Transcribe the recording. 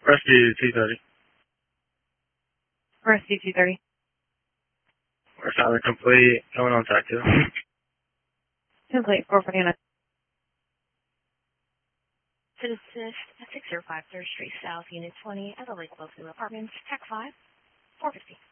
Rescue 230. Rescue 230. We're silent complete. Going on track 2. Complete. 449. To assist at 605 3rd Street South, Unit 20 at the Lake Bellevue Apartments, TAC 5, 450.